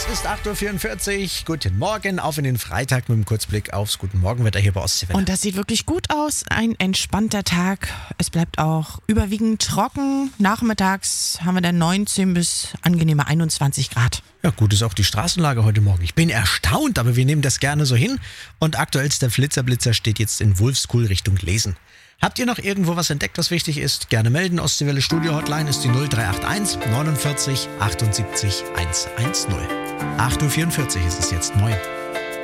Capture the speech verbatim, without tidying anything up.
Es ist acht Uhr vierundvierzig. Guten Morgen, auf in den Freitag mit dem Kurzblick aufs Guten Morgenwetter hier bei Ostseewelle. Und das sieht wirklich gut aus. Ein entspannter Tag. Es bleibt auch überwiegend trocken. Nachmittags haben wir dann neunzehn bis angenehme einundzwanzig Grad. Ja, gut ist auch die Straßenlage heute Morgen. Ich bin erstaunt, aber wir nehmen das gerne so hin. Und aktuellster Flitzer-Blitzer steht jetzt in Wulfskuhl Richtung Lesen. Habt ihr noch irgendwo was entdeckt, was wichtig ist? Gerne melden. Ostseewelle Studio Hotline ist die null drei acht eins neunundvierzig achtundsiebzig hundertzehn. acht Uhr vierundvierzig ist es jetzt neu.